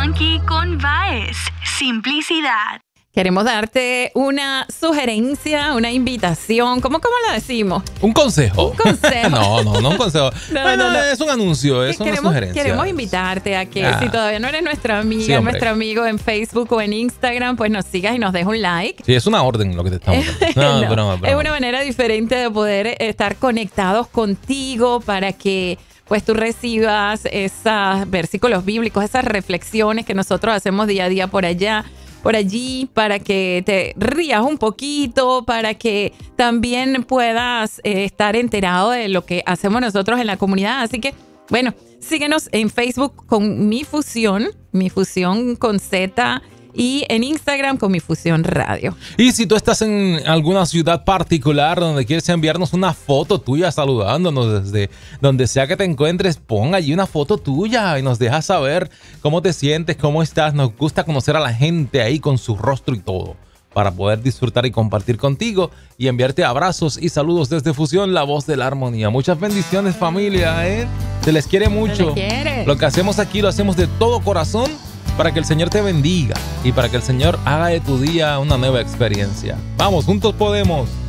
funky con Baez. Simplicidad. Queremos darte una sugerencia, una invitación. ¿Cómo lo decimos? Un consejo. Un consejo. No un consejo. No. Es un anuncio, es una sugerencia. Queremos invitarte a que si todavía no eres nuestra amiga, sí, nuestro amigo en Facebook o en Instagram, pues nos sigas y nos dejes un like. Sí, es una orden lo que te estamos dando. No, broma. Es una manera diferente de poder estar conectados contigo para que pues tú recibas esos versículos bíblicos, esas reflexiones que nosotros hacemos día a día por allí, para que te rías un poquito, para que también puedas estar enterado de lo que hacemos nosotros en la comunidad. Así que, bueno, síguenos en Facebook con Mi Fusión con Z, y en Instagram con Mi Fusión Radio. Y si tú estás en alguna ciudad particular donde quieres enviarnos una foto tuya saludándonos desde donde sea que te encuentres, pon allí una foto tuya y nos dejas saber cómo te sientes, cómo estás. Nos gusta conocer a la gente ahí con su rostro y todo, para poder disfrutar y compartir contigo y enviarte abrazos y saludos desde Fusión, la voz de la armonía. Muchas bendiciones, familia, ¿eh? Se les quiere mucho. Se les quiere. Lo que hacemos aquí lo hacemos de todo corazón, para que el Señor te bendiga y para que el Señor haga de tu día una nueva experiencia. Vamos, juntos podemos.